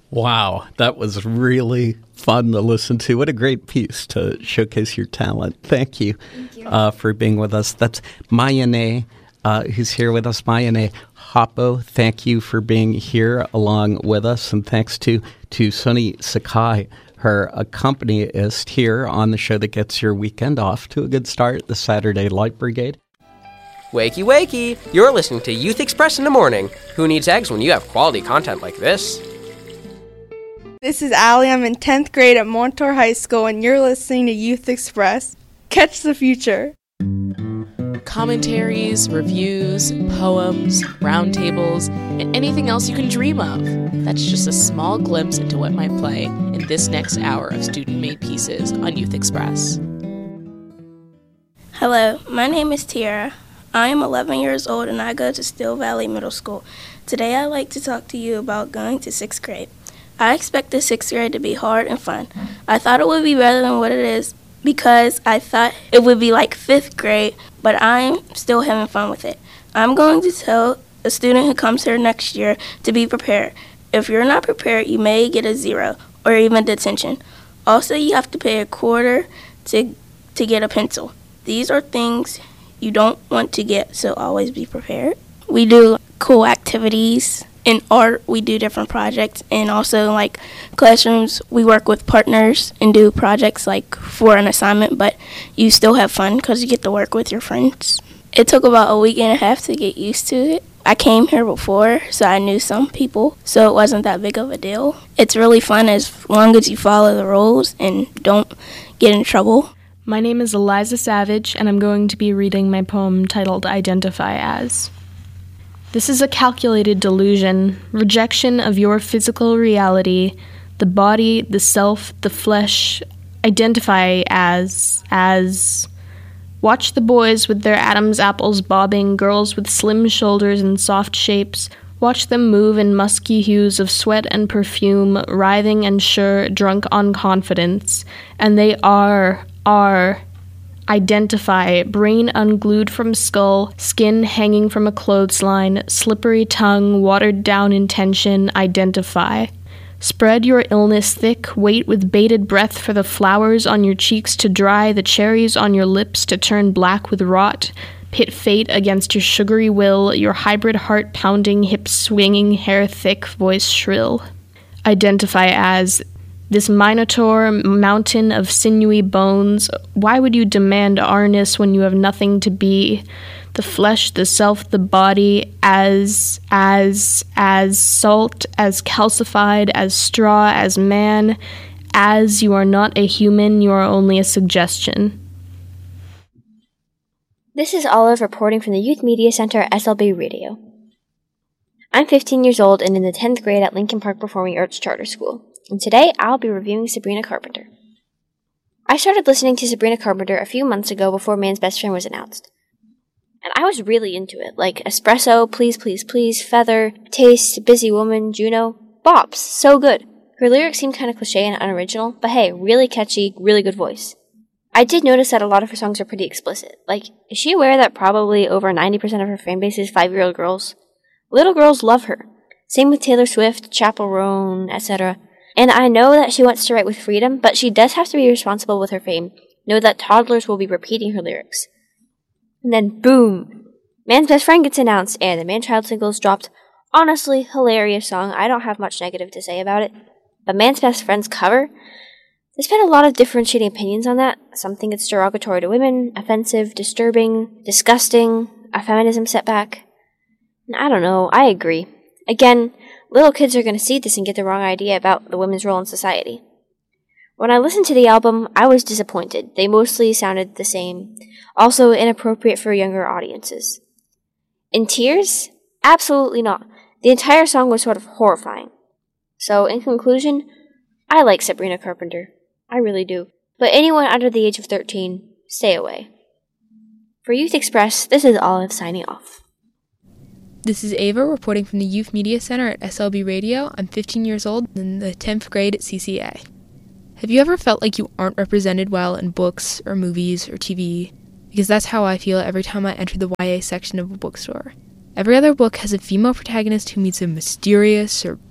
Wow, that was really fun to listen to. What a great piece to showcase your talent. Thank you, for being with us. That's Mayane, who's here with us. Mayane Hoppo, thank you for being here along with us. And thanks to Soni Sakai, her accompanist here on the show that gets your weekend off to a good start, the Saturday Light Brigade. Wakey, wakey! You're listening to Youth Express in the morning. Who needs eggs when you have quality content like this? This is Allie. I'm in 10th grade at Montour High School, and you're listening to Youth Express. Catch the future. Commentaries, reviews, poems, roundtables, and anything else you can dream of. That's just a small glimpse into what might play in this next hour of student-made pieces on Youth Express. Hello, my name is Tiara. I am 11 years old and I go to Steel Valley Middle School. Today I'd like to talk to you about going to 6th grade. I expected 6th grade to be hard and fun. I thought it would be better than what it is because I thought it would be like 5th grade, but I'm still having fun with it. I'm going to tell a student who comes here next year to be prepared. If you're not prepared, you may get a 0 or even detention. Also, you have to pay a quarter to get a pencil. These are things you don't want to get, so always be prepared. We do cool activities. In art, we do different projects, and also like classrooms, we work with partners and do projects like for an assignment, but you still have fun because you get to work with your friends. It took about a week and a half to get used to it. I came here before, so I knew some people, so it wasn't that big of a deal. It's really fun as long as you follow the rules and don't get in trouble. My name is Eliza Savage, and I'm going to be reading my poem titled Identify As. This is a calculated delusion, rejection of your physical reality, the body, the self, the flesh. Identify as. Watch the boys with their Adam's apples bobbing, girls with slim shoulders and soft shapes. Watch them move in musky hues of sweat and perfume, writhing and sure, drunk on confidence. And they are. Identify, brain unglued from skull, skin hanging from a clothesline, slippery tongue, watered down intention, identify. Spread your illness thick, wait with bated breath for the flowers on your cheeks to dry, the cherries on your lips to turn black with rot. Pit fate against your sugary will, your hybrid heart pounding, hips swinging, hair thick, voice shrill. Identify as this minotaur mountain of sinewy bones. Why would you demand ourness when you have nothing to be? The flesh, the self, the body, as salt, as calcified, as straw, as man. As you are not a human, you are only a suggestion. This is Olive reporting from the Youth Media Center at SLB Radio. I'm 15 years old and in the 10th grade at Lincoln Park Performing Arts Charter School. And today, I'll be reviewing Sabrina Carpenter. I started listening to Sabrina Carpenter a few months ago before Man's Best Friend was announced. And I was really into it, like Espresso, Please, Please, Please, Feather, Taste, Busy Woman, Juno, bops, so good. Her lyrics seemed kind of cliche and unoriginal, but hey, really catchy, really good voice. I did notice that a lot of her songs are pretty explicit. Like, is she aware that probably over 90% of her fanbase is 5-year-old girls? Little girls love her. Same with Taylor Swift, Chappell Roan, etc. And I know that she wants to write with freedom, but she does have to be responsible with her fame. Know that toddlers will be repeating her lyrics. And then, boom! Man's Best Friend gets announced, and the Man-Child singles dropped. Honestly, hilarious song. I don't have much negative to say about it. But Man's Best Friend's cover? There's been a lot of differentiating opinions on that. Some think it's derogatory to women, offensive, disturbing, disgusting, a feminism setback. And I don't know, I agree. Again, little kids are going to see this and get the wrong idea about the women's role in society. When I listened to the album, I was disappointed. They mostly sounded the same. Also inappropriate for younger audiences. In tears? Absolutely not. The entire song was sort of horrifying. So, in conclusion, I like Sabrina Carpenter. I really do. But anyone under the age of 13, stay away. For Youth Express, this is Olive signing off. This is Ava reporting from the Youth Media Center at SLB Radio. I'm 15 years old in the 10th grade at CCA. Have you ever felt like you aren't represented well in books or movies or TV? Because that's how I feel every time I enter the YA section of a bookstore. Every other book has a female protagonist who meets a mysterious or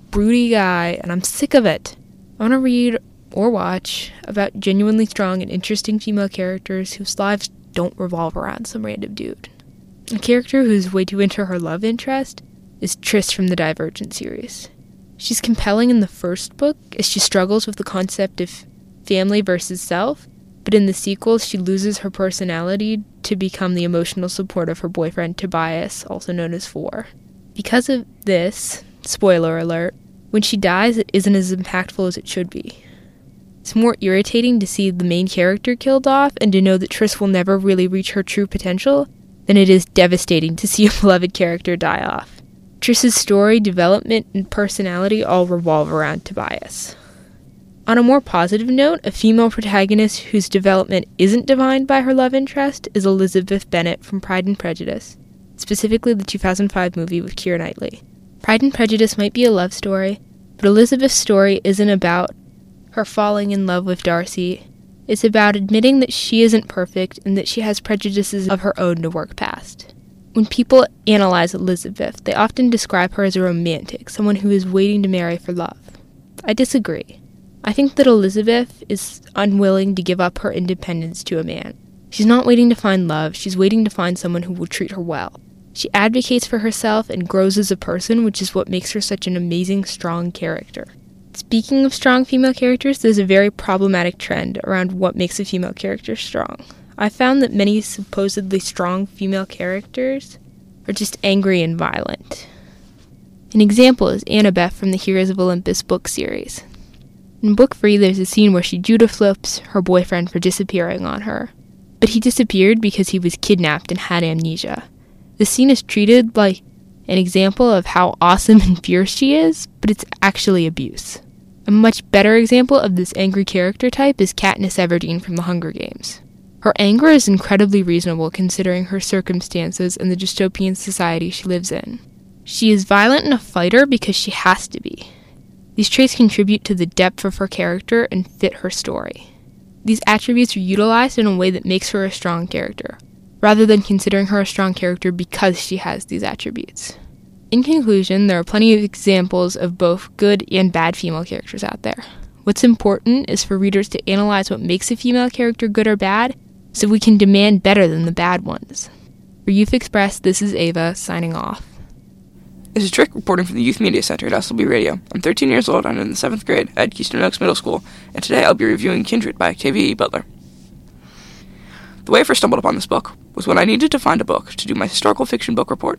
broody guy, and I'm sick of it. I want to read or watch about genuinely strong and interesting female characters whose lives don't revolve around some random dude. A character who's way too into her love interest is Tris from the Divergent series. She's compelling in the first book as she struggles with the concept of family versus self, but in the sequels she loses her personality to become the emotional support of her boyfriend Tobias, also known as Four. Because of this, spoiler alert, when she dies it isn't as impactful as it should be. It's more irritating to see the main character killed off and to know that Tris will never really reach her true potential than it is devastating to see a beloved character die off. Tris's story, development, and personality all revolve around Tobias. On a more positive note, a female protagonist whose development isn't defined by her love interest is Elizabeth Bennet from Pride and Prejudice, specifically the 2005 movie with Keira Knightley. Pride and Prejudice might be a love story, but Elizabeth's story isn't about her falling in love with Darcy. It's about admitting that she isn't perfect and that she has prejudices of her own to work past. When people analyze Elizabeth, they often describe her as a romantic, someone who is waiting to marry for love. I disagree. I think that Elizabeth is unwilling to give up her independence to a man. She's not waiting to find love, she's waiting to find someone who will treat her well. She advocates for herself and grows as a person, which is what makes her such an amazing, strong character. Speaking of strong female characters, there's a very problematic trend around what makes a female character strong. I found that many supposedly strong female characters are just angry and violent. An example is Annabeth from the Heroes of Olympus book series. In book 3, there's a scene where she Judah flips her boyfriend for disappearing on her. But he disappeared because he was kidnapped and had amnesia. The scene is treated like an example of how awesome and fierce she is, but it's actually abuse. A much better example of this angry character type is Katniss Everdeen from The Hunger Games. Her anger is incredibly reasonable considering her circumstances and the dystopian society she lives in. She is violent and a fighter because she has to be. These traits contribute to the depth of her character and fit her story. These attributes are utilized in a way that makes her a strong character, rather than considering her a strong character because she has these attributes. In conclusion, there are plenty of examples of both good and bad female characters out there. What's important is for readers to analyze what makes a female character good or bad, so we can demand better than the bad ones. For Youth Express, this is Ava, signing off. This is Trick reporting from the Youth Media Center at SLB Radio. I'm 13 years old, I'm in the 7th grade at Keystone Oaks Middle School, and today I'll be reviewing Kindred by Octavia E. Butler. The way I first stumbled upon this book was when I needed to find a book to do my historical fiction book report.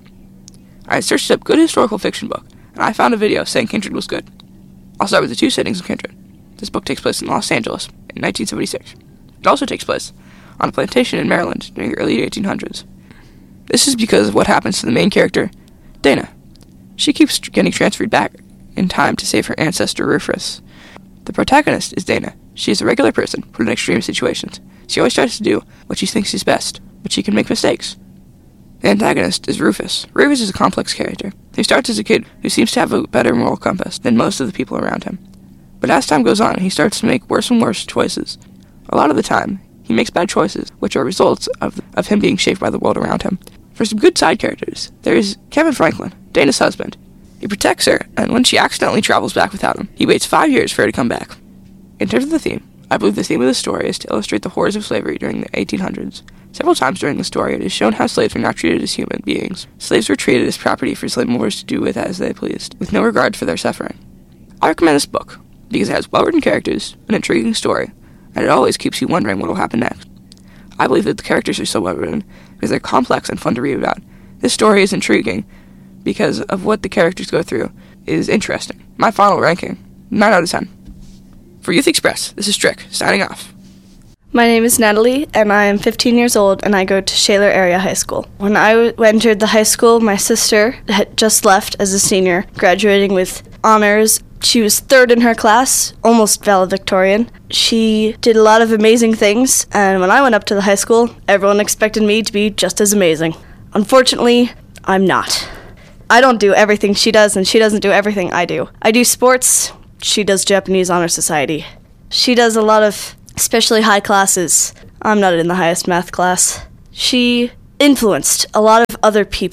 I had searched up good historical fiction book, and I found a video saying Kindred was good. I'll start with the 2 settings of Kindred. This book takes place in Los Angeles in 1976. It also takes place on a plantation in Maryland during the early 1800s. This is because of what happens to the main character, Dana. She keeps getting transferred back in time to save her ancestor Rufus. The protagonist is Dana. She is a regular person put in extreme situations. She always tries to do what she thinks is best, but she can make mistakes. The antagonist is Rufus. Rufus is a complex character. He starts as a kid who seems to have a better moral compass than most of the people around him. But as time goes on, he starts to make worse and worse choices. A lot of the time, he makes bad choices, which are results of him being shaped by the world around him. For some good side characters, there is Kevin Franklin, Dana's husband. He protects her, and when she accidentally travels back without him, he waits 5 years for her to come back. In terms of the theme, I believe the theme of the story is to illustrate the horrors of slavery during the 1800s. Several times during the story, it is shown how slaves were not treated as human beings. Slaves were treated as property for slave owners to do with as they pleased, with no regard for their suffering. I recommend this book because it has well-written characters, an intriguing story, and it always keeps you wondering what will happen next. I believe that the characters are so well-written because they're complex and fun to read about. This story is intriguing because of what the characters go through is interesting. My final ranking, 9 out of 10. For Youth Express, this is Trick, signing off. My name is Natalie, and I am 15 years old, and I go to Shaler Area High School. When I entered the high school, my sister had just left as a senior, graduating with honors. She was 3rd in her class, almost valedictorian. She did a lot of amazing things, and when I went up to the high school, everyone expected me to be just as amazing. Unfortunately, I'm not. I don't do everything she does, and she doesn't do everything I do. I do sports. She does Japanese Honor Society. She does a lot of especially high classes. I'm not in the highest math class. She influenced a lot of other people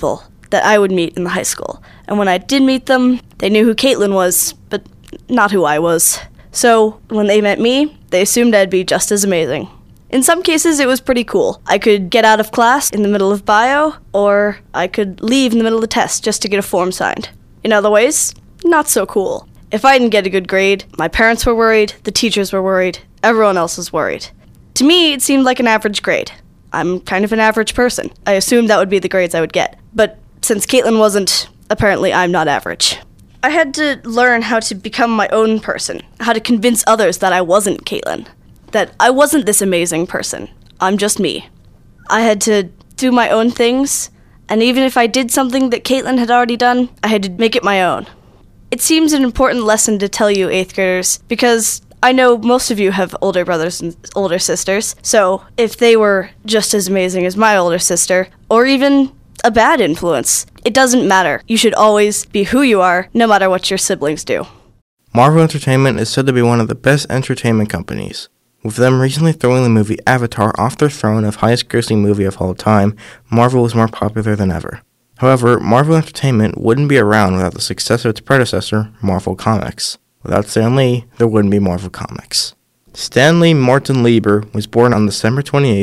that I would meet in the high school. And when I did meet them, they knew who Caitlin was, but not who I was. So when they met me, they assumed I'd be just as amazing. In some cases, it was pretty cool. I could get out of class in the middle of bio, or I could leave in the middle of the test just to get a form signed. In other ways, not so cool. If I didn't get a good grade, my parents were worried, the teachers were worried, everyone else was worried. To me, it seemed like an average grade. I'm kind of an average person. I assumed that would be the grades I would get. But since Caitlin wasn't, apparently I'm not average. I had to learn how to become my own person, how to convince others that I wasn't Caitlin, that I wasn't this amazing person. I'm just me. I had to do my own things, and even if I did something that Caitlin had already done, I had to make it my own. It seems an important lesson to tell you 8th graders, because I know most of you have older brothers and older sisters, so if they were just as amazing as my older sister, or even a bad influence, it doesn't matter. You should always be who you are, no matter what your siblings do. Marvel Entertainment is said to be one of the best entertainment companies. With them recently throwing the movie Avatar off their throne of highest-grossing movie of all time, Marvel is more popular than ever. However, Marvel Entertainment wouldn't be around without the success of its predecessor, Marvel Comics. Without Stan Lee, there wouldn't be Marvel Comics. Stanley Martin Lieber was born on December 28,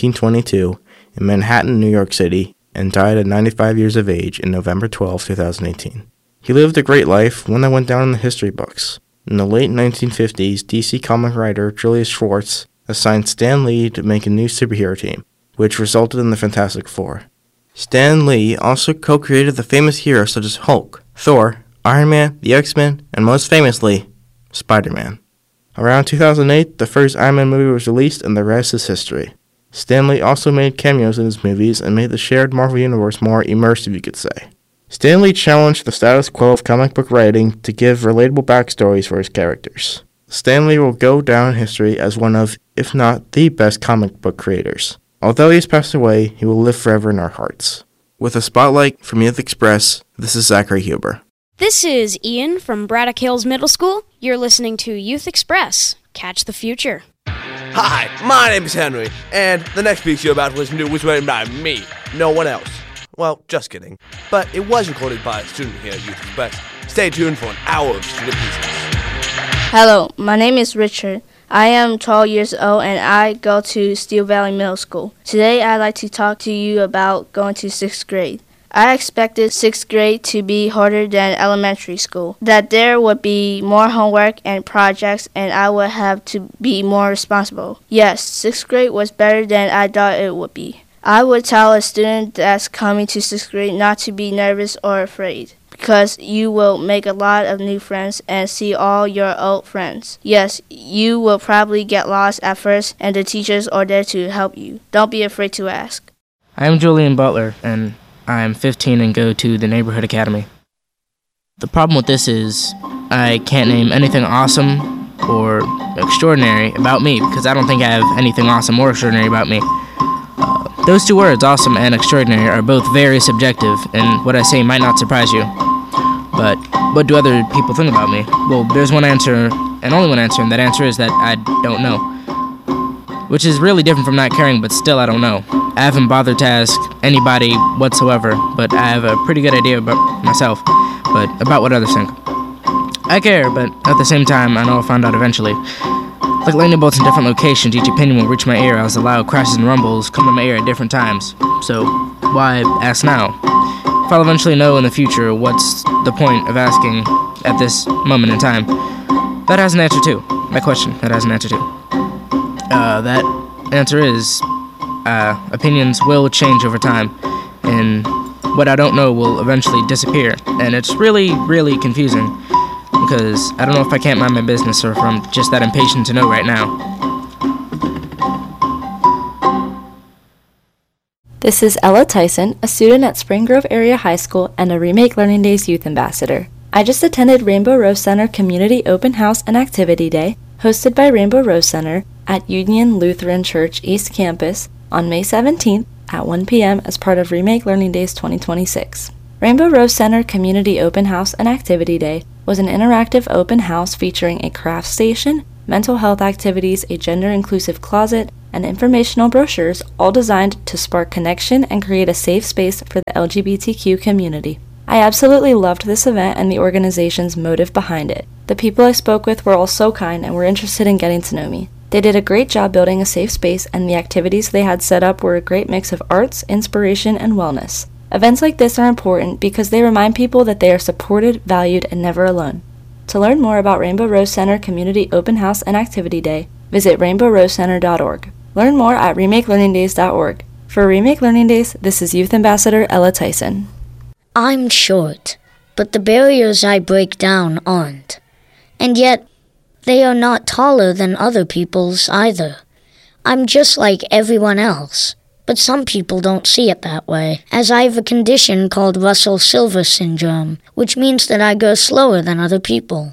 1922, in Manhattan, New York City, and died at 95 years of age in November 12, 2018. He lived a great life, one that went down in the history books. In the late 1950s, DC comic writer Julius Schwartz assigned Stan Lee to make a new superhero team, which resulted in the Fantastic Four. Stan Lee also co-created the famous heroes such as Hulk, Thor, Iron Man, the X-Men, and most famously, Spider-Man. Around 2008, the first Iron Man movie was released, and the rest is history. Stan Lee also made cameos in his movies and made the shared Marvel Universe more immersive, you could say. Stan Lee challenged the status quo of comic book writing to give relatable backstories for his characters. Stan Lee will go down in history as one of, if not the best comic book creators. Although he has passed away, he will live forever in our hearts. With a spotlight from Youth Express, this is Zachary Huber. This is Ian from Braddock Hills Middle School. You're listening to Youth Express. Catch the future. Hi, my name is Henry, and the next piece you're about to listen to was written by me, no one else. Well, just kidding. But it was recorded by a student here at Youth Express. Stay tuned for an hour of student pieces. Hello, my name is Richard. I am 12 years old and I go to Steel Valley Middle School. Today I'd like to talk to you about going to 6th grade. I expected 6th grade to be harder than elementary school, that there would be more homework and projects and I would have to be more responsible. Yes, 6th grade was better than I thought it would be. I would tell a student that's coming to 6th grade not to be nervous or afraid, because you will make a lot of new friends and see all your old friends. Yes, you will probably get lost at first and the teachers are there to help you. Don't be afraid to ask. I am Julian Butler and I'm 15 and go to the Neighborhood Academy. The problem with this is I can't name anything awesome or extraordinary about me because I don't think I have anything awesome or extraordinary about me. Those two words, awesome and extraordinary, are both very subjective, and what I say might not surprise you. But what do other people think about me? Well, there's one answer, and only one answer, and that answer is that I don't know. Which is really different from not caring, but still I don't know. I haven't bothered to ask anybody whatsoever, but I have a pretty good idea about myself, but about what others think. I care, but at the same time, I know I'll find out eventually. Like lightning bolts in different locations, each opinion will reach my ear as the loud crashes and rumbles come to my ear at different times. So, why ask now? If I'll eventually know in the future, what's the point of asking at this moment in time? That has an answer too. My question, that has an answer too. That answer is, opinions will change over time, and what I don't know will eventually disappear, and it's really, really confusing. Because I don't know if I can't mind my business or if I'm just that impatient to know right now. This is Ella Tyson, a student at Spring Grove Area High School and a Remake Learning Days Youth Ambassador. I just attended Rainbow Rose Center Community Open House and Activity Day, hosted by Rainbow Rose Center at Union Lutheran Church East Campus on May 17th at 1 p.m. as part of Remake Learning Days 2026. Rainbow Rose Center Community Open House and Activity Day was an interactive open house featuring a craft station, mental health activities, a gender-inclusive closet, and informational brochures, all designed to spark connection and create a safe space for the LGBTQ community. I absolutely loved this event and the organization's motive behind it. The people I spoke with were all so kind and were interested in getting to know me. They did a great job building a safe space, and the activities they had set up were a great mix of arts, inspiration, and wellness. Events like this are important because they remind people that they are supported, valued, and never alone. To learn more about Rainbow Rose Center Community Open House and Activity Day, visit rainbowrosecenter.org. Learn more at remakelearningdays.org. For Remake Learning Days, this is Youth Ambassador Ella Tyson. I'm short, but the barriers I break down aren't. And yet, they are not taller than other people's either. I'm just like everyone else, but some people don't see it that way, as I have a condition called Russell-Silver syndrome, which means that I go slower than other people.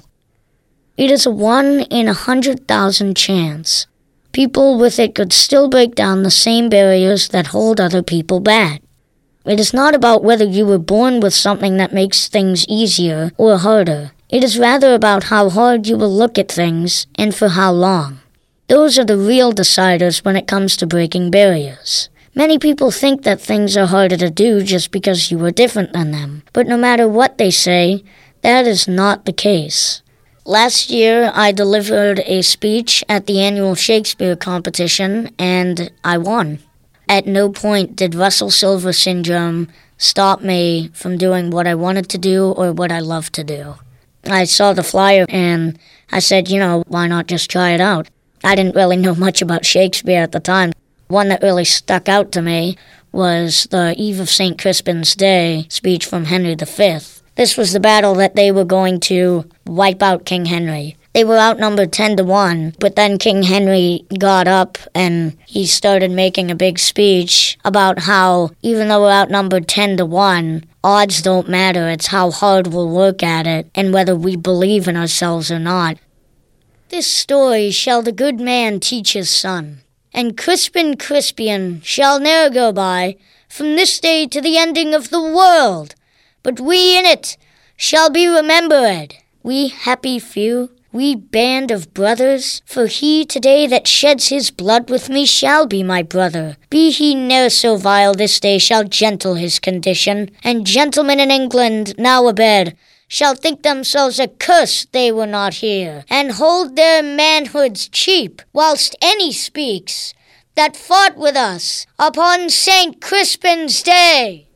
It is a 1 in 100,000 chance. People with it could still break down the same barriers that hold other people back. It is not about whether you were born with something that makes things easier or harder. It is rather about how hard you will look at things and for how long. Those are the real deciders when it comes to breaking barriers. Many people think that things are harder to do just because you are different than them. But no matter what they say, that is not the case. Last year, I delivered a speech at the annual Shakespeare competition, and I won. At no point did Russell-Silver syndrome stop me from doing what I wanted to do or what I love to do. I saw the flyer and I said, why not just try it out? I didn't really know much about Shakespeare at the time. One that really stuck out to me was the Eve of St. Crispin's Day speech from Henry V. This was the battle that they were going to wipe out King Henry. They were outnumbered 10-1, but then King Henry got up and he started making a big speech about how, even though we're outnumbered 10-1, odds don't matter. It's how hard we'll work at it and whether we believe in ourselves or not. This story shall the good man teach his son, and Crispin Crispian shall ne'er go by from this day to the ending of the world, but we in it shall be remembered, we happy few, we band of brothers, for he today that sheds his blood with me shall be my brother. Be he ne'er so vile, this day shall gentle his condition, and gentlemen in England now abed shall think themselves accursed they were not here, and hold their manhoods cheap, whilst any speaks that fought with us upon St. Crispin's Day.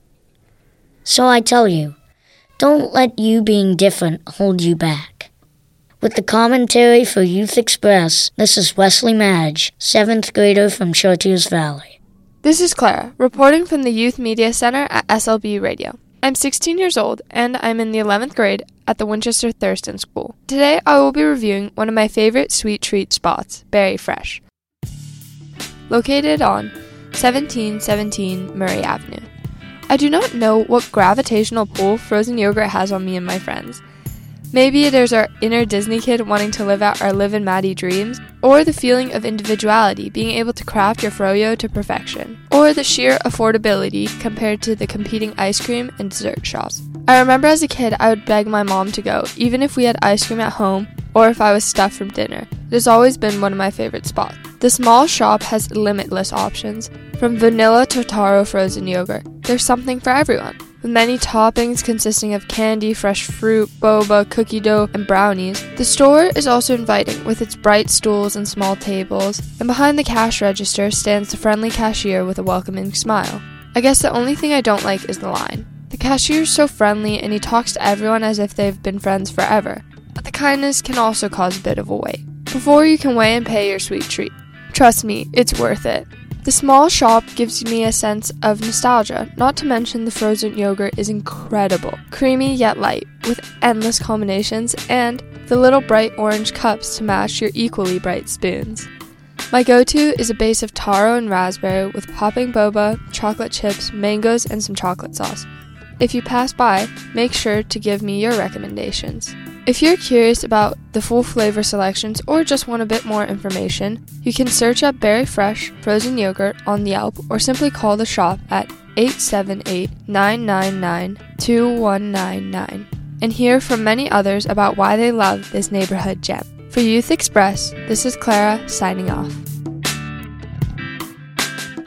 So I tell you, don't let you being different hold you back. With the commentary for Youth Express, this is Wesley Madge, 7th grader from Chartiers Valley. This is Clara, reporting from the Youth Media Center at SLB Radio. I'm 16 years old, and I'm in the 11th grade at the Winchester Thurston School. Today, I will be reviewing one of my favorite sweet treat spots, Berry Fresh, located on 1717 Murray Avenue. I do not know what gravitational pull frozen yogurt has on me and my friends. Maybe there's our inner Disney kid wanting to live out our Liv and Maddie dreams, or the feeling of individuality, being able to craft your froyo to perfection, or the sheer affordability compared to the competing ice cream and dessert shops. I remember as a kid I would beg my mom to go, even if we had ice cream at home, or if I was stuffed from dinner. It has always been one of my favorite spots. The small shop has limitless options, from vanilla to taro frozen yogurt. There's something for everyone. With many toppings consisting of candy, fresh fruit, boba, cookie dough, and brownies. The store is also inviting, with its bright stools and small tables, and behind the cash register stands the friendly cashier with a welcoming smile. I guess the only thing I don't like is the line. The cashier is so friendly and he talks to everyone as if they've been friends forever, but the kindness can also cause a bit of a wait before you can weigh and pay your sweet treat. Trust me, it's worth it. The small shop gives me a sense of nostalgia, not to mention the frozen yogurt is incredible, creamy yet light, with endless combinations, and the little bright orange cups to match your equally bright spoons. My go-to is a base of taro and raspberry with popping boba, chocolate chips, mangoes, and some chocolate sauce. If you pass by, make sure to give me your recommendations. If you're curious about the full flavor selections or just want a bit more information, you can search up Berry Fresh frozen yogurt on Yelp or simply call the shop at 878-999-2199 and hear from many others about why they love this neighborhood gem. For Youth Express, this is Clara signing off.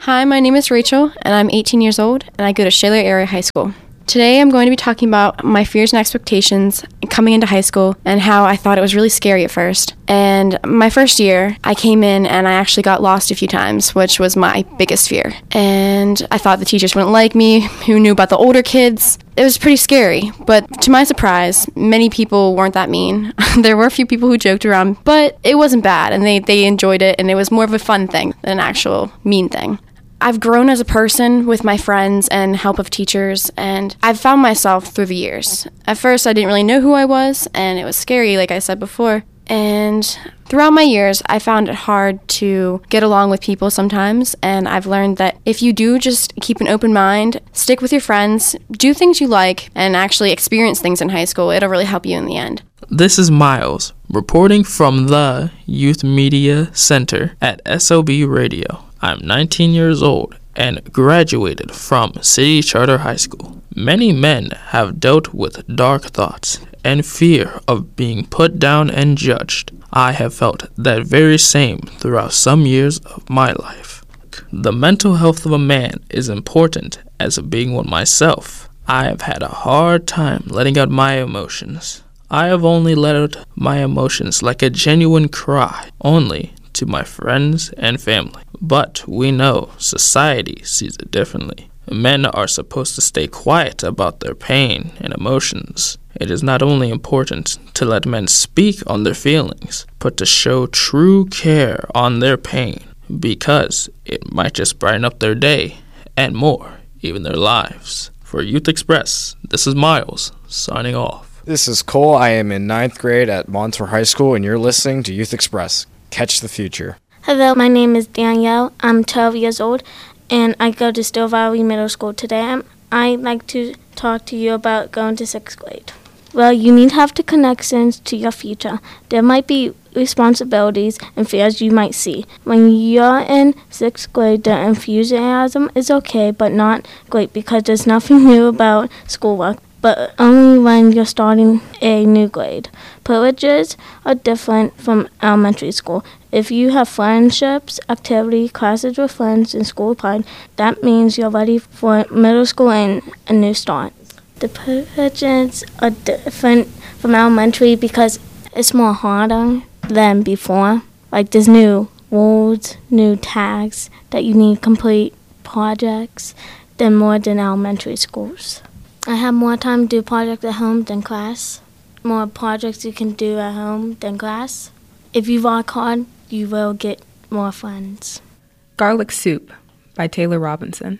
Hi, my name is Rachel, and I'm 18 years old, and I go to Shaler Area High School. Today I'm going to be talking about my fears and expectations coming into high school and how I thought it was really scary at first. And my first year, I came in and I actually got lost a few times, which was my biggest fear. And I thought the teachers wouldn't like me, who knew about the older kids. It was pretty scary, but to my surprise, many people weren't that mean. There were a few people who joked around, but it wasn't bad, and they enjoyed it, and it was more of a fun thing than an actual mean thing. I've grown as a person with my friends and help of teachers, and I've found myself through the years. At first, I didn't really know who I was, and it was scary, like I said before. And throughout my years, I found it hard to get along with people sometimes, and I've learned that if you do just keep an open mind, stick with your friends, do things you like, and actually experience things in high school, it'll really help you in the end. This is Miles, reporting from the Youth Media Center at SLB Radio. I'm 19 years old and graduated from City Charter High School. Many men have dealt with dark thoughts and fear of being put down and judged. I have felt that very same throughout some years of my life. The mental health of a man is important, as being one myself. I have had a hard time letting out my emotions. I have only let out my emotions like a genuine cry, only to my friends and family. But we know society sees it differently. Men are supposed to stay quiet about their pain and emotions. It is not only important to let men speak on their feelings, but to show true care on their pain, because it might just brighten up their day, and more, even their lives. For Youth Express, this is Miles, signing off. This is Cole. I am in 9th grade at Montour High School, and you're listening to Youth Express. Catch the future. Hello, my name is Danielle. I'm 12 years old, and I go to Still Valley Middle School. Today, I'd like to talk to you about going to 6th grade. Well, you need to have the connections to your future. There might be responsibilities and fears you might see. When you're in 6th grade, the enthusiasm is okay, but not great because there's nothing new about schoolwork, but only when you're starting a new grade. Privileges are different from elementary school. If you have friendships, activity, classes with friends, and school pride, that means you're ready for middle school and a new start. The privileges are different from elementary because it's more harder than before. Like there's new rules, new tags that you need to complete, projects, than more than elementary schools. I have more time to do projects at home than class. More projects you can do at home than class. If you work hard, you will get more friends. Garlic Soup by Taylor Robinson.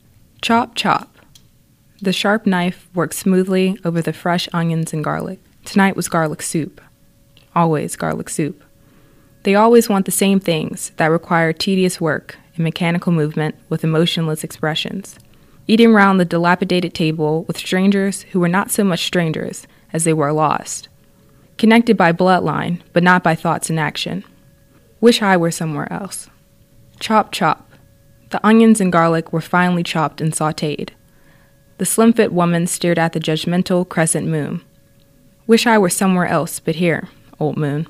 Chop, chop. The sharp knife works smoothly over the fresh onions and garlic. Tonight was garlic soup. Always garlic soup. They always want the same things that require tedious work and mechanical movement with emotionless expressions. Eating round the dilapidated table with strangers who were not so much strangers as they were lost. Connected by bloodline, but not by thoughts and action. Wish I were somewhere else. Chop, chop. The onions and garlic were finely chopped and sautéed. The slim-fit woman stared at the judgmental crescent moon. Wish I were somewhere else but here, old moon.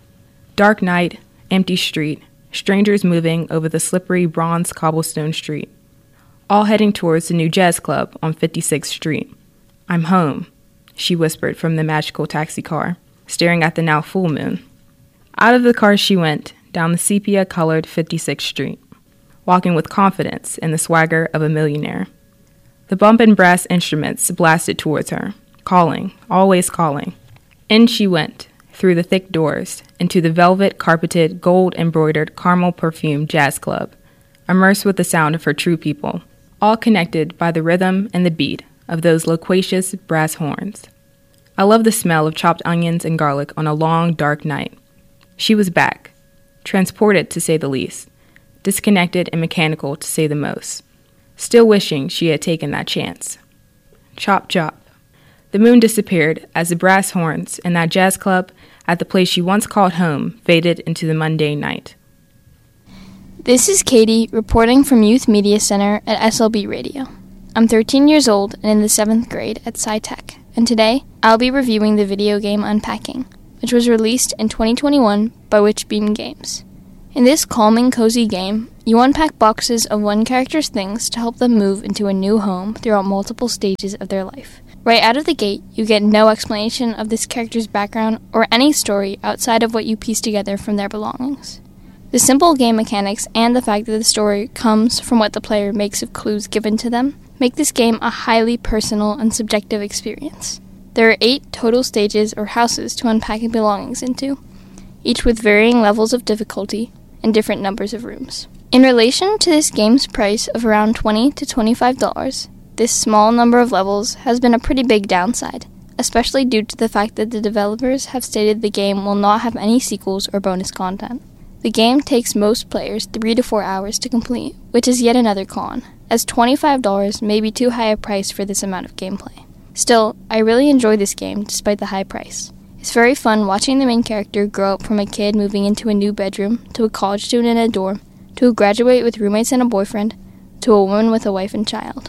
Dark night, empty street, strangers moving over the slippery bronze cobblestone street. All heading towards the new jazz club on 56th Street. I'm home, she whispered from the magical taxi car, staring at the now full moon. Out of the car she went, down the sepia-colored 56th Street, walking with confidence and the swagger of a millionaire. The bumpin' brass instruments blasted towards her, calling, always calling. In she went, through the thick doors, into the velvet-carpeted, gold-embroidered, caramel-perfumed jazz club, immersed with the sound of her true people, all connected by the rhythm and the beat of those loquacious brass horns. I love the smell of chopped onions and garlic on a long, dark night. She was back, transported to say the least, disconnected and mechanical to say the most, still wishing she had taken that chance. Chop, chop. The moon disappeared as the brass horns in that jazz club at the place she once called home faded into the mundane night. This is Katie reporting from Youth Media Center at SLB Radio. I'm 13 years old and in the 7th grade at SciTech, and today I'll be reviewing the video game Unpacking, which was released in 2021 by Witchbeam Games. In this calming, cozy game, you unpack boxes of one character's things to help them move into a new home throughout multiple stages of their life. Right out of the gate, you get no explanation of this character's background or any story outside of what you piece together from their belongings. The simple game mechanics and the fact that the story comes from what the player makes of clues given to them make this game a highly personal and subjective experience. There are 8 total stages or houses to unpack your belongings into, each with varying levels of difficulty and different numbers of rooms. In relation to this game's price of around $20 to $25, this small number of levels has been a pretty big downside, especially due to the fact that the developers have stated the game will not have any sequels or bonus content. The game takes most players 3 to 4 hours to complete, which is yet another con, as $25 may be too high a price for this amount of gameplay. Still, I really enjoy this game despite the high price. It's very fun watching the main character grow up from a kid moving into a new bedroom, to a college student in a dorm, to a graduate with roommates and a boyfriend, to a woman with a wife and child.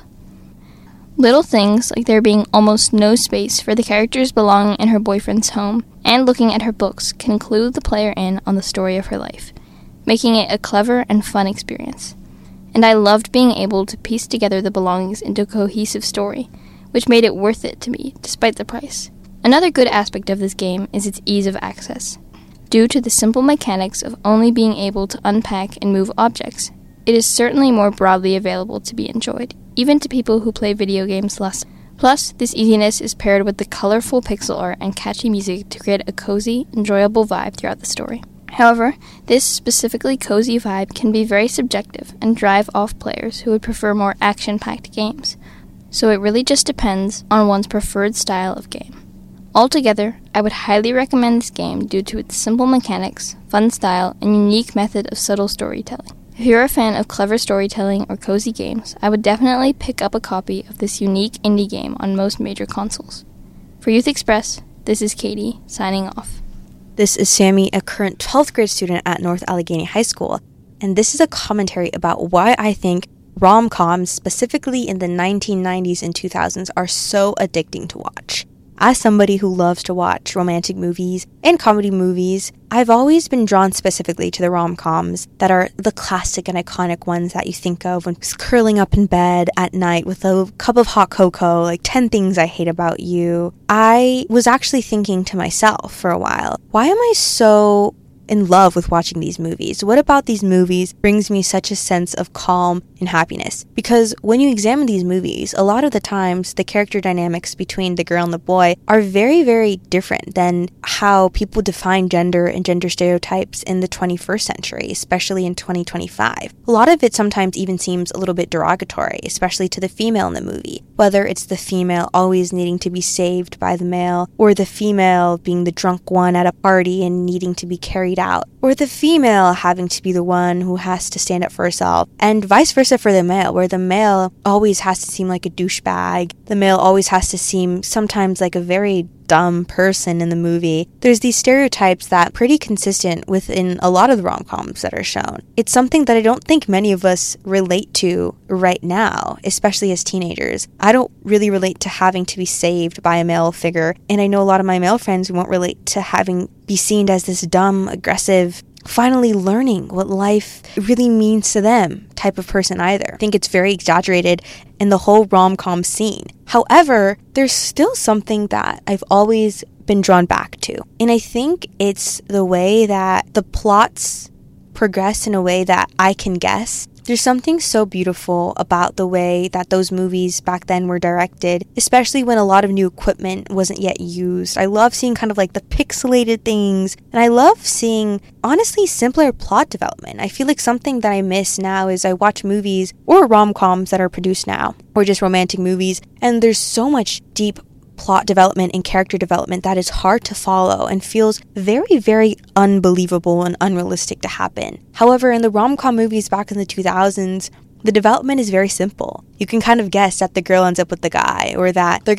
Little things like there being almost no space for the character's belonging in her boyfriend's home and looking at her books can clue the player in on the story of her life, making it a clever and fun experience. And I loved being able to piece together the belongings into a cohesive story, which made it worth it to me despite the price. Another good aspect of this game is its ease of access. Due to the simple mechanics of only being able to unpack and move objects, it is certainly more broadly available to be enjoyed, even to people who play video games less. Plus, this easiness is paired with the colorful pixel art and catchy music to create a cozy, enjoyable vibe throughout the story. However, this specifically cozy vibe can be very subjective and drive off players who would prefer more action-packed games, so it really just depends on one's preferred style of game. Altogether, I would highly recommend this game due to its simple mechanics, fun style, and unique method of subtle storytelling. If you're a fan of clever storytelling or cozy games, I would definitely pick up a copy of this unique indie game on most major consoles. For Youth Express, this is Katie, signing off. This is Sammy, a current 12th grade student at North Allegheny High School, and this is a commentary about why I think rom-coms, specifically in the 1990s and 2000s, are so addicting to watch. As somebody who loves to watch romantic movies and comedy movies, I've always been drawn specifically to the rom-coms that are the classic and iconic ones that you think of when curling up in bed at night with a cup of hot cocoa, like 10 Things I Hate About You. I was actually thinking to myself for a while, why am I so in love with watching these movies? What about these movies brings me such a sense of calm and happiness? Because when you examine these movies, a lot of the times the character dynamics between the girl and the boy are very, very different than how people define gender and gender stereotypes in the 21st century, especially in 2025. A lot of it sometimes even seems a little bit derogatory, especially to the female in the movie, whether it's the female always needing to be saved by the male, or the female being the drunk one at a party and needing to be carried out, or the female having to be the one who has to stand up for herself, and vice versa for the male, where the male always has to seem like a douchebag. The male always has to seem sometimes like a very dumb person in the movie. There's these stereotypes that are pretty consistent within a lot of the rom-coms that are shown. It's something that I don't think many of us relate to right now, especially as teenagers. I don't really relate to having to be saved by a male figure, and I know a lot of my male friends won't relate to having be seen as this dumb, aggressive, finally learning what life really means to them type of person either. I think it's very exaggerated in the whole rom-com scene. However, there's still something that I've always been drawn back to. And I think it's the way that the plots progress in a way that I can guess. There's something so beautiful about the way that those movies back then were directed, especially when a lot of new equipment wasn't yet used. I love seeing kind of like the pixelated things, and I love seeing, honestly, simpler plot development. I feel like something that I miss now is I watch movies or rom-coms that are produced now, or just romantic movies, and there's so much deep plot development and character development that is hard to follow and feels very, very unbelievable and unrealistic to happen. However, in the rom-com movies back in the 2000s, the development is very simple. You can kind of guess that the girl ends up with the guy, or that they're gonna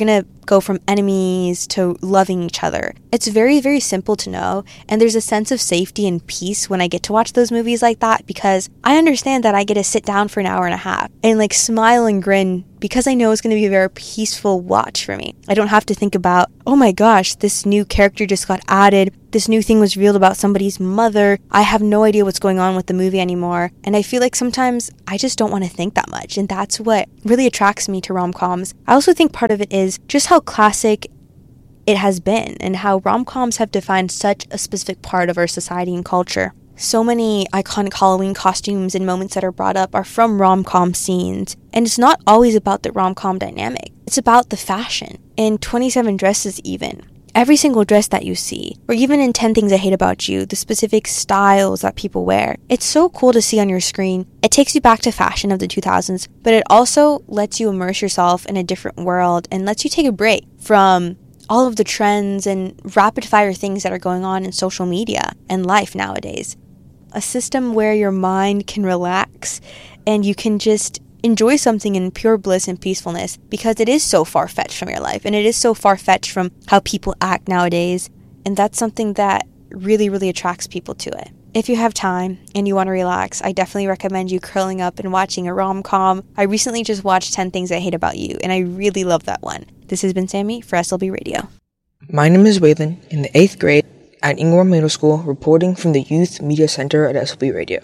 go from enemies to loving each other. It's very, very simple to know, and there's a sense of safety and peace when I get to watch those movies like that, because I understand that I get to sit down for an hour and a half and like smile and grin because I know it's going to be a very peaceful watch for me. I don't have to think about, oh my gosh, this new character just got added, this new thing was revealed about somebody's mother, I have no idea what's going on with the movie anymore. And I feel like sometimes I just don't want to think that much, and that's what really attracts me to rom-coms. I also think part of it is just how classic it has been and how rom-coms have defined such a specific part of our society and culture. So many iconic Halloween costumes and moments that are brought up are from rom-com scenes, and it's not always about the rom-com dynamic. It's about the fashion. In 27 Dresses even, every single dress that you see, or even in 10 Things I Hate About You, the specific styles that people wear, it's so cool to see on your screen. It takes you back to fashion of the 2000s, but it also lets you immerse yourself in a different world and lets you take a break from all of the trends and rapid fire things that are going on in social media and life nowadays. A system where your mind can relax and you can just enjoy something in pure bliss and peacefulness, because it is so far-fetched from your life and it is so far-fetched from how people act nowadays, and that's something that really, really attracts people to it. If you have time and you want to relax, I definitely recommend you curling up and watching a rom-com. I recently just watched 10 Things I Hate About You, and I really love that one. This has been Sammy for SLB Radio. My name is Waylon, in the 8th grade at Ingraham Middle School, reporting from the Youth Media Center at SLB Radio.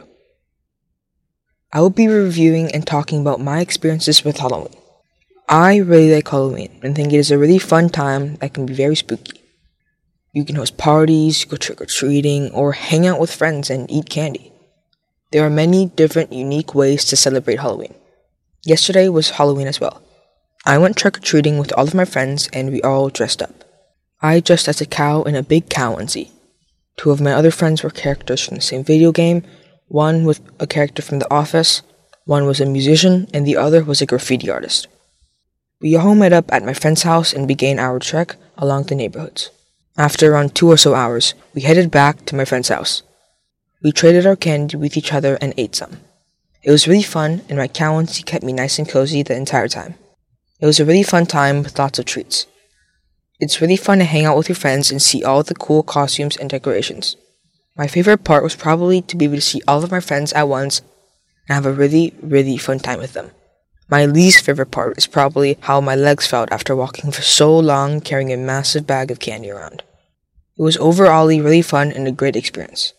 I will be reviewing and talking about my experiences with Halloween. I really like Halloween and think it is a really fun time that can be very spooky. You can host parties, go trick-or-treating, or hang out with friends and eat candy. There are many different unique ways to celebrate Halloween. Yesterday was Halloween as well. I went trick-or-treating with all of my friends and we all dressed up. I dressed as a cow in a big cow onesie. 2 of my other friends were characters from the same video game, one was a character from The Office, one was a musician, and the other was a graffiti artist. We all met up at my friend's house and began our trek along the neighborhoods. After around 2 or so hours, we headed back to my friend's house. We traded our candy with each other and ate some. It was really fun, and my cow onesie kept me nice and cozy the entire time. It was a really fun time with lots of treats. It's really fun to hang out with your friends and see all the cool costumes and decorations. My favorite part was probably to be able to see all of my friends at once and have a really, really fun time with them. My least favorite part is probably how my legs felt after walking for so long carrying a massive bag of candy around. It was overall really fun and a great experience.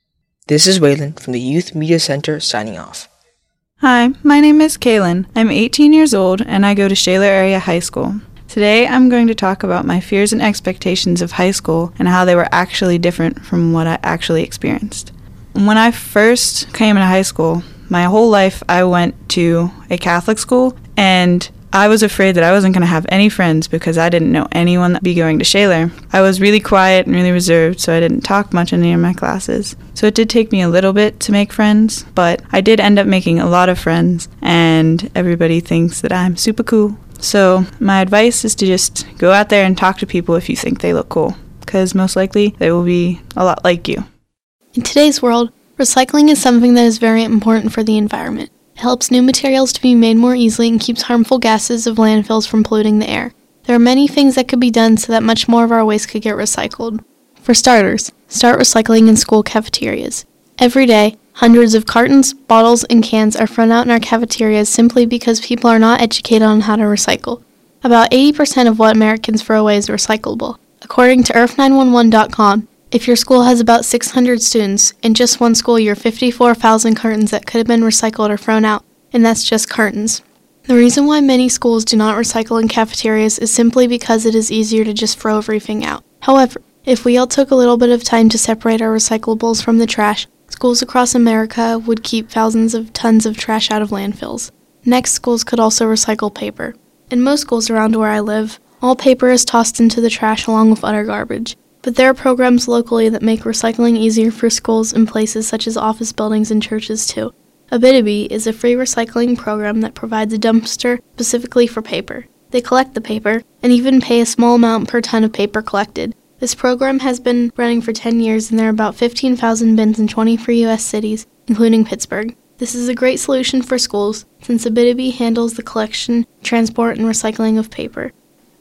This is Waylon from the Youth Media Center signing off. Hi, my name is Kaylin. I'm 18 years old and I go to Shaler Area High School. Today I'm going to talk about my fears and expectations of high school and how they were actually different from what I actually experienced. When I first came into high school, my whole life I went to a Catholic school, and I was afraid that I wasn't going to have any friends because I didn't know anyone that would be going to Shaler. I was really quiet and really reserved, so I didn't talk much in any of my classes. So it did take me a little bit to make friends, but I did end up making a lot of friends, and everybody thinks that I'm super cool. So my advice is to just go out there and talk to people if you think they look cool, because most likely they will be a lot like you. In today's world, recycling is something that is very important for the environment. It helps new materials to be made more easily and keeps harmful gases of landfills from polluting the air. There are many things that could be done so that much more of our waste could get recycled. For starters, start recycling in school cafeterias. Every day, hundreds of cartons, bottles, and cans are thrown out in our cafeterias simply because people are not educated on how to recycle. About 80% of what Americans throw away is recyclable. According to Earth911.com, if your school has about 600 students, in just one school year, 54,000 cartons that could have been recycled are thrown out, and that's just cartons. The reason why many schools do not recycle in cafeterias is simply because it is easier to just throw everything out. However, if we all took a little bit of time to separate our recyclables from the trash, schools across America would keep thousands of tons of trash out of landfills. Next, schools could also recycle paper. In most schools around where I live, all paper is tossed into the trash along with other garbage. But there are programs locally that make recycling easier for schools in places such as office buildings and churches too. Abitibi is a free recycling program that provides a dumpster specifically for paper. They collect the paper and even pay a small amount per ton of paper collected. This program has been running for 10 years and there are about 15,000 bins in 23 U.S. cities, including Pittsburgh. This is a great solution for schools since Abitibi handles the collection, transport, and recycling of paper.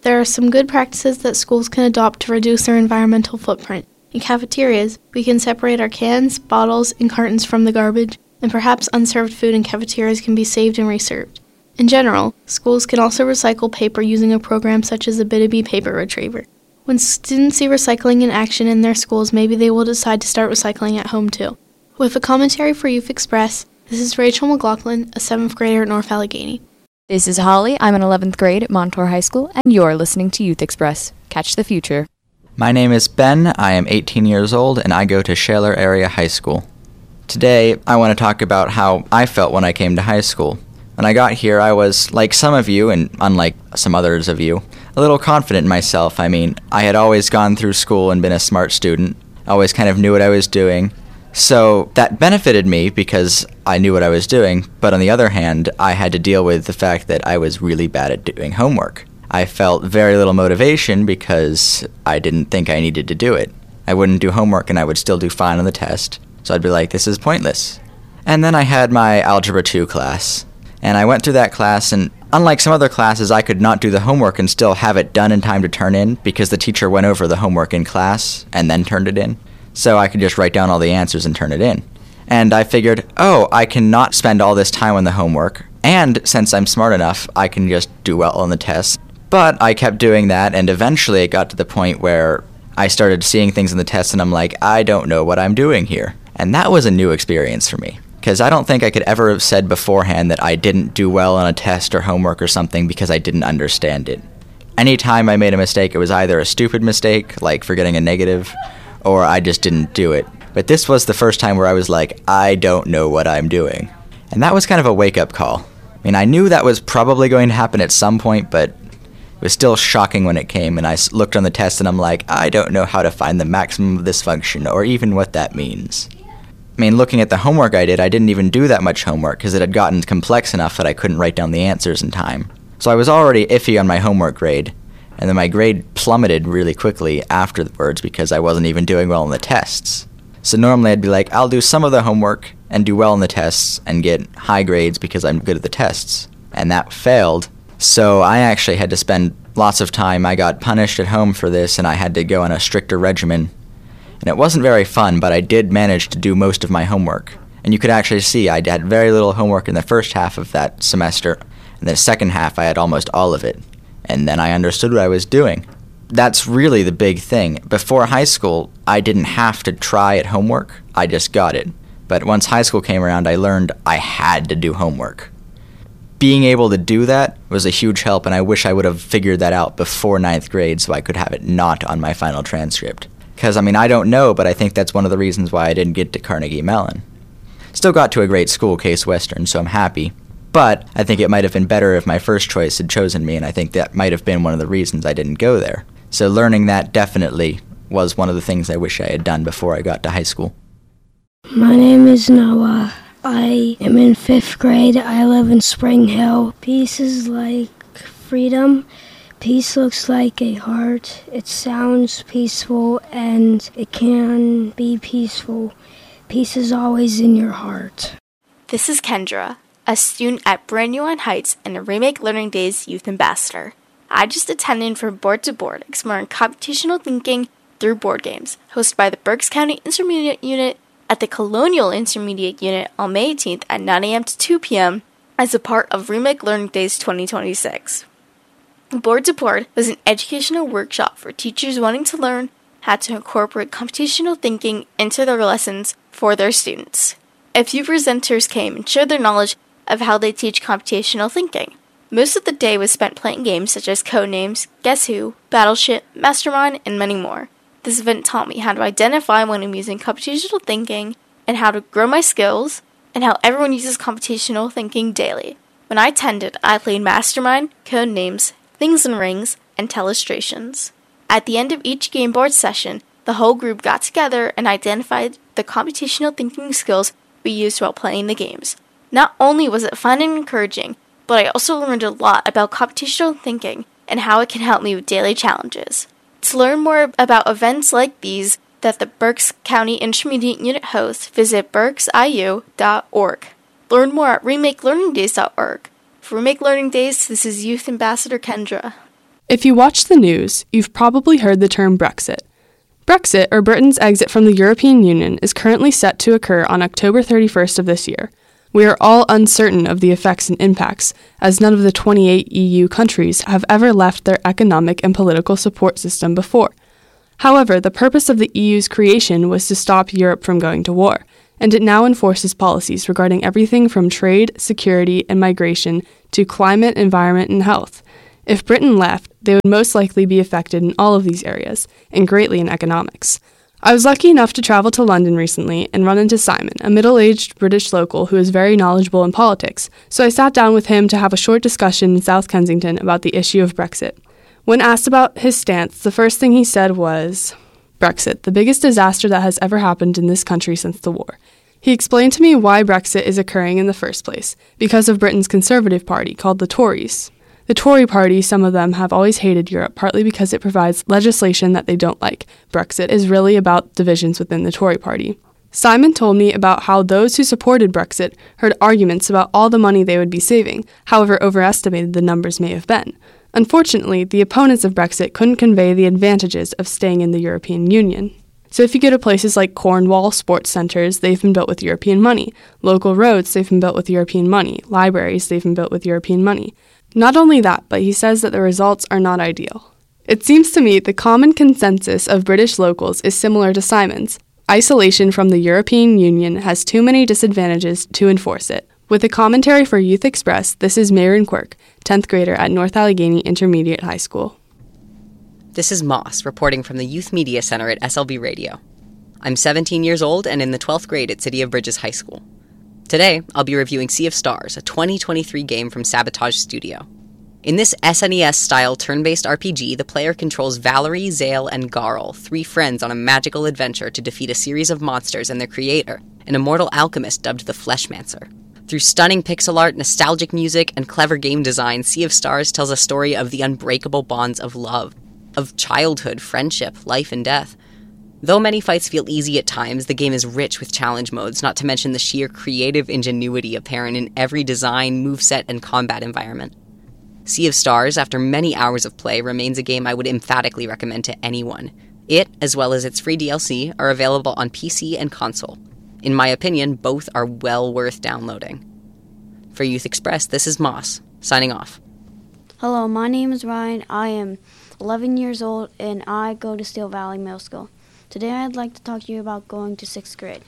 There are some good practices that schools can adopt to reduce their environmental footprint. In cafeterias, we can separate our cans, bottles, and cartons from the garbage, and perhaps unserved food in cafeterias can be saved and reserved. In general, schools can also recycle paper using a program such as the Bidabee Paper Retriever. When students see recycling in action in their schools, maybe they will decide to start recycling at home too. With a commentary for Youth Express, this is Rachel McLaughlin, a 7th grader at North Allegheny. This is Holly. I'm in 11th grade at Montour High School, and you're listening to Youth Express. Catch the future. My name is Ben. I am 18 years old, and I go to Shaler Area High School. Today, I want to talk about how I felt when I came to high school. When I got here, I was, like some of you, and unlike some others of you, a little confident in myself. I mean, I had always gone through school and been a smart student, always kind of knew what I was doing. So that benefited me because I knew what I was doing, but on the other hand, I had to deal with the fact that I was really bad at doing homework. I felt very little motivation because I didn't think I needed to do it. I wouldn't do homework and I would still do fine on the test, so I'd be like, this is pointless. And then I had my Algebra 2 class, and I went through that class, and unlike some other classes, I could not do the homework and still have it done in time to turn in because the teacher went over the homework in class and then turned it in. So I could just write down all the answers and turn it in. And I figured, I cannot spend all this time on the homework, and since I'm smart enough, I can just do well on the tests. But I kept doing that, and eventually it got to the point where I started seeing things in the tests, and I'm like, I don't know what I'm doing here. And that was a new experience for me, because I don't think I could ever have said beforehand that I didn't do well on a test or homework or something because I didn't understand it. Anytime I made a mistake, it was either a stupid mistake, like forgetting a negative, or I just didn't do it. But this was the first time where I was like, I don't know what I'm doing. And that was kind of a wake-up call. I mean, I knew that was probably going to happen at some point, but it was still shocking when it came, and I looked on the test and I'm like, I don't know how to find the maximum of this function, or even what that means. I mean, looking at the homework I did, I didn't even do that much homework because it had gotten complex enough that I couldn't write down the answers in time. So I was already iffy on my homework grade. And then my grade plummeted really quickly afterwards because I wasn't even doing well in the tests. So normally I'd be like, I'll do some of the homework and do well in the tests and get high grades because I'm good at the tests. And that failed. So I actually had to spend lots of time. I got punished at home for this, and I had to go on a stricter regimen. And it wasn't very fun, but I did manage to do most of my homework. And you could actually see I had very little homework in the first half of that semester. And the second half I had almost all of it. And then I understood what I was doing. That's really the big thing. Before high school, I didn't have to try at homework. I just got it. But once high school came around, I learned I had to do homework. Being able to do that was a huge help, and I wish I would have figured that out before 9th grade so I could have it not on my final transcript. Because, I mean, I don't know, but I think that's one of the reasons why I didn't get to Carnegie Mellon. Still got to a great school, Case Western, so I'm happy. But I think it might have been better if my first choice had chosen me, and I think that might have been one of the reasons I didn't go there. So learning that definitely was one of the things I wish I had done before I got to high school. My name is Noah. I am in 5th grade. I live in Spring Hill. Peace is like freedom. Peace looks like a heart. It sounds peaceful, and it can be peaceful. Peace is always in your heart. This is Kendra, a student at Brandywine Heights and a Remake Learning Days Youth Ambassador. I just attended from Board to Board, exploring computational thinking through board games, hosted by the Berks County Intermediate Unit at the Colonial Intermediate Unit on May 18th at 9 a.m. to 2 p.m. as a part of Remake Learning Days 2026. Board to Board was an educational workshop for teachers wanting to learn how to incorporate computational thinking into their lessons for their students. A few presenters came and shared their knowledge of how they teach computational thinking. Most of the day was spent playing games such as Codenames, Guess Who, Battleship, Mastermind, and many more. This event taught me how to identify when I'm using computational thinking and how to grow my skills, and how everyone uses computational thinking daily. When I attended, I played Mastermind, Codenames, Things and Rings, and Telestrations. At the end of each game board session, the whole group got together and identified the computational thinking skills we used while playing the games. Not only was it fun and encouraging, but I also learned a lot about computational thinking and how it can help me with daily challenges. To learn more about events like these that the Berks County Intermediate Unit hosts, visit berksiu.org. Learn more at RemakeLearningDays.org. For Remake Learning Days, this is Youth Ambassador Kendra. If you watch the news, you've probably heard the term Brexit. Brexit, or Britain's exit from the European Union, is currently set to occur on October 31st of this year. We are all uncertain of the effects and impacts, as none of the 28 EU countries have ever left their economic and political support system before. However, the purpose of the EU's creation was to stop Europe from going to war, and it now enforces policies regarding everything from trade, security, and migration to climate, environment, and health. If Britain left, they would most likely be affected in all of these areas, and greatly in economics. I was lucky enough to travel to London recently and run into Simon, a middle-aged British local who is very knowledgeable in politics, so I sat down with him to have a short discussion in South Kensington about the issue of Brexit. When asked about his stance, the first thing he said was, "Brexit, the biggest disaster that has ever happened in this country since the war." He explained to me why Brexit is occurring in the first place, because of Britain's Conservative Party, called the Tories. The Tory party, some of them, have always hated Europe, partly because it provides legislation that they don't like. Brexit is really about divisions within the Tory party. Simon told me about how those who supported Brexit heard arguments about all the money they would be saving, however overestimated the numbers may have been. Unfortunately, the opponents of Brexit couldn't convey the advantages of staying in the European Union. So if you go to places like Cornwall sports centres, they've been built with European money. Local roads, they've been built with European money. Libraries, they've been built with European money. Not only that, but he says that the results are not ideal. It seems to me the common consensus of British locals is similar to Simon's. Isolation from the European Union has too many disadvantages to enforce it. With a commentary for Youth Express, this is Mayron Quirk, 10th grader at North Allegheny Intermediate High School. This is Moss, reporting from the Youth Media Center at SLB Radio. I'm 17 years old and in the 12th grade at City of Bridges High School. Today, I'll be reviewing Sea of Stars, a 2023 game from Sabotage Studio. In this SNES-style turn-based RPG, the player controls Valerie, Zale, and Garl, 3 friends on a magical adventure to defeat a series of monsters and their creator, an immortal alchemist dubbed the Fleshmancer. Through stunning pixel art, nostalgic music, and clever game design, Sea of Stars tells a story of the unbreakable bonds of love, of childhood, friendship, life, and death. Though many fights feel easy at times, the game is rich with challenge modes, not to mention the sheer creative ingenuity apparent in every design, moveset, and combat environment. Sea of Stars, after many hours of play, remains a game I would emphatically recommend to anyone. It, as well as its free DLC, are available on PC and console. In my opinion, both are well worth downloading. For Youth Express, this is Moss, signing off. Hello, my name is Ryan. I am 11 years old, and I go to Steel Valley Middle School. Today I'd like to talk to you about going to 6th grade.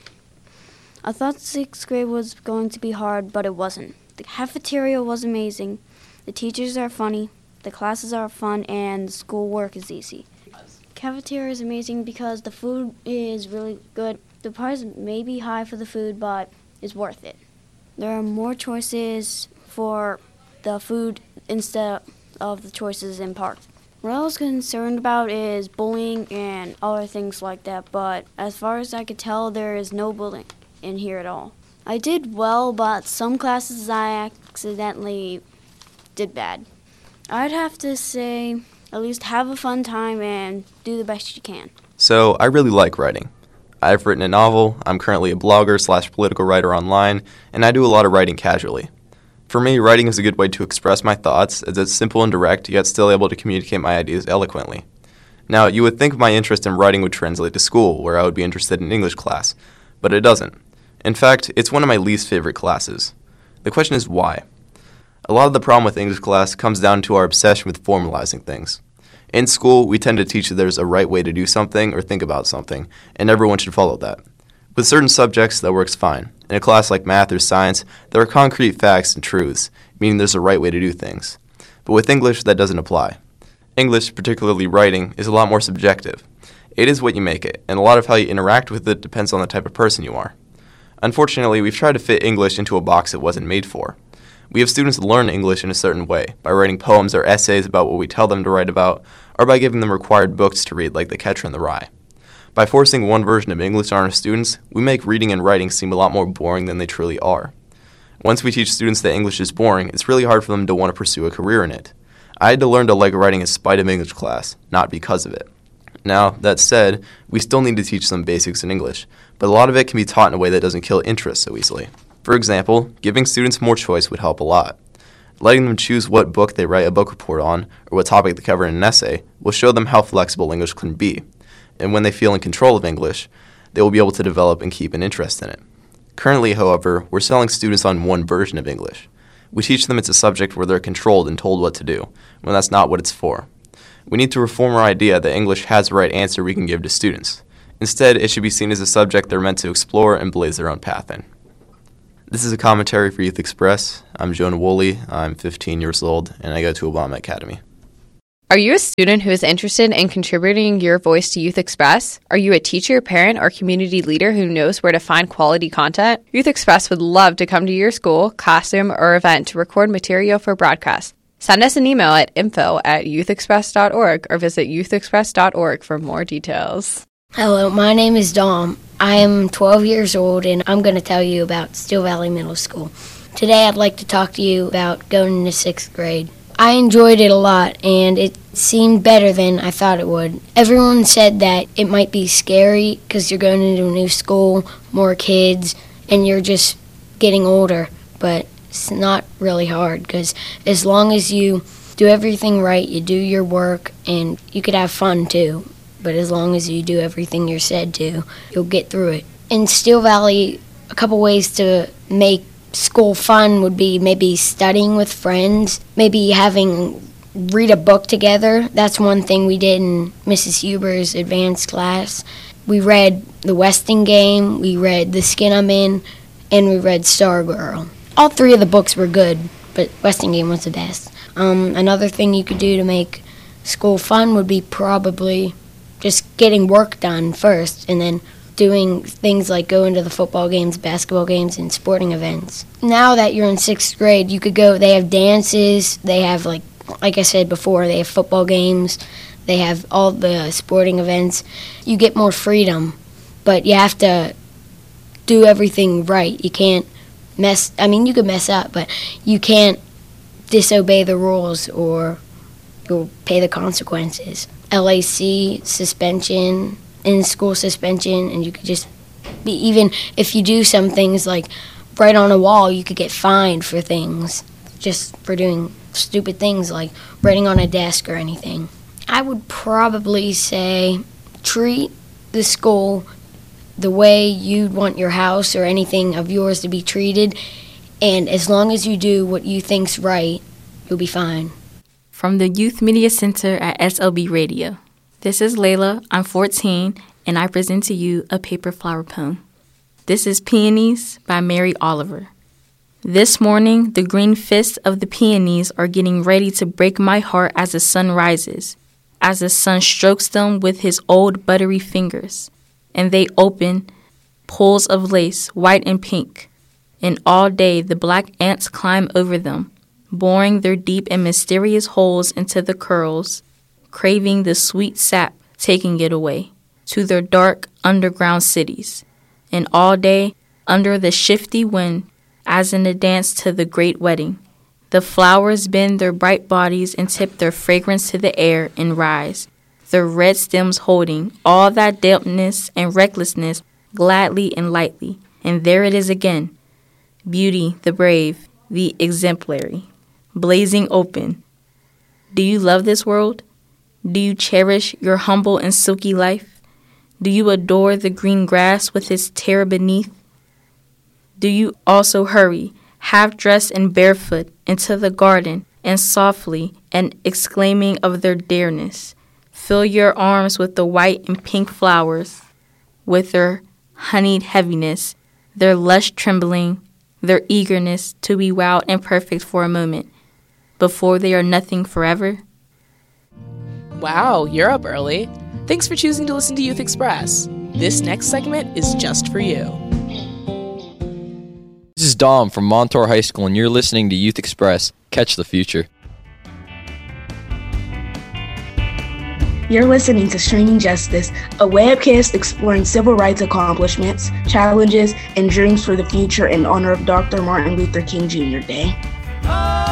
I thought 6th grade was going to be hard, but it wasn't. The cafeteria was amazing, the teachers are funny, the classes are fun, and the schoolwork is easy. Cafeteria is amazing because the food is really good. The price may be high for the food, but it's worth it. There are more choices for the food instead of the choices in park. What I was concerned about is bullying and other things like that, but as far as I could tell, there is no bullying in here at all. I did well, but some classes I accidentally did bad. I'd have to say at least have a fun time and do the best you can. So, I really like writing. I've written a novel, I'm currently a blogger/political writer online, and I do a lot of writing casually. For me, writing is a good way to express my thoughts, as it's simple and direct, yet still able to communicate my ideas eloquently. Now, you would think my interest in writing would translate to school, where I would be interested in English class, but it doesn't. In fact, it's one of my least favorite classes. The question is why? A lot of the problem with English class comes down to our obsession with formalizing things. In school, we tend to teach that there's a right way to do something or think about something, and everyone should follow that. With certain subjects, that works fine. In a class like math or science, there are concrete facts and truths, meaning there's a right way to do things. But with English, that doesn't apply. English, particularly writing, is a lot more subjective. It is what you make it, and a lot of how you interact with it depends on the type of person you are. Unfortunately, we've tried to fit English into a box it wasn't made for. We have students learn English in a certain way, by writing poems or essays about what we tell them to write about, or by giving them required books to read like The Catcher in the Rye. By forcing one version of English on our students, we make reading and writing seem a lot more boring than they truly are. Once we teach students that English is boring, it's really hard for them to want to pursue a career in it. I had to learn to like writing in spite of English class, not because of it. Now, that said, we still need to teach some basics in English, but a lot of it can be taught in a way that doesn't kill interest so easily. For example, giving students more choice would help a lot. Letting them choose what book they write a book report on or what topic they cover in an essay will show them how flexible English can be. And when they feel in control of English, they will be able to develop and keep an interest in it. Currently, however, we're selling students on one version of English. We teach them it's a subject where they're controlled and told what to do, when that's not what it's for. We need to reform our idea that English has the right answer we can give to students. Instead, it should be seen as a subject they're meant to explore and blaze their own path in. This is a commentary for Youth Express. I'm Jonah Woolley. I'm 15 years old, and I go to Obama Academy. Are you a student who is interested in contributing your voice to Youth Express? Are you a teacher, parent, or community leader who knows where to find quality content? Youth Express would love to come to your school, classroom, or event to record material for broadcast. Send us an email at info@youthexpress.org or visit youthexpress.org for more details. Hello, my name is Dom. I am 12 years old, and I'm going to tell you about Steel Valley Middle School. Today I'd like to talk to you about going into 6th grade. I enjoyed it a lot, and it seemed better than I thought it would. Everyone said that it might be scary because you're going into a new school, more kids, and you're just getting older, but it's not really hard because as long as you do everything right, you do your work, and you could have fun too. But as long as you do everything you're said to, you'll get through it. In Steel Valley, a couple ways to make school fun would be maybe studying with friends, maybe read a book together. That's one thing we did in Mrs. Huber's advanced class. We read The Westing Game, we read The Skin I'm In, and we read Stargirl. All three of the books were good, but Westing Game was the best. Another thing you could do to make school fun would be probably just getting work done first and then doing things like going to the football games, basketball games, and sporting events. Now that you're in 6th grade, you could go, they have dances, they have, like I said before, they have football games, they have all the sporting events. You get more freedom, but you have to do everything right. You can't you could mess up, but you can't disobey the rules or you'll pay the consequences. LAC, suspension, in-school suspension, and you could just be, even if you do some things like write on a wall, you could get fined for things, just for doing stupid things like writing on a desk or anything. I would probably say treat the school the way you'd want your house or anything of yours to be treated, and as long as you do what you think's right, you'll be fine. From the Youth Media Center at SLB Radio. This is Layla, I'm 14, and I present to you a paper flower poem. This is Peonies by Mary Oliver. This morning, the green fists of the peonies are getting ready to break my heart as the sun rises, as the sun strokes them with his old buttery fingers, and they open, pools of lace, white and pink, and all day the black ants climb over them, boring their deep and mysterious holes into the curls, craving the sweet sap, taking it away to their dark underground cities. And all day, under the shifty wind, as in a dance to the great wedding, the flowers bend their bright bodies and tip their fragrance to the air and rise, their red stems holding all that dampness and recklessness gladly and lightly. And there it is again, beauty, the brave, the exemplary, blazing open. Do you love this world? Do you cherish your humble and silky life? Do you adore the green grass with its terror beneath? Do you also hurry, half-dressed and barefoot, into the garden, and softly, and exclaiming of their dearness, fill your arms with the white and pink flowers, with their honeyed heaviness, their lush trembling, their eagerness to be wild and perfect for a moment, before they are nothing forever? Wow, you're up early. Thanks for choosing to listen to Youth Express. This next segment is just for you. This is Dom from Montour High School, and you're listening to Youth Express. Catch the future. You're listening to Streaming Justice, a webcast exploring civil rights accomplishments, challenges, and dreams for the future in honor of Dr. Martin Luther King Jr. Day.